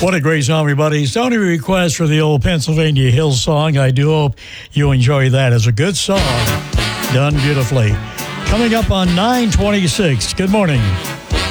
What a great song, everybody. Sony request for the old Pennsylvania Hills song. I do hope you enjoy that. It's a good song, done beautifully. Coming up on 9:26. Good morning.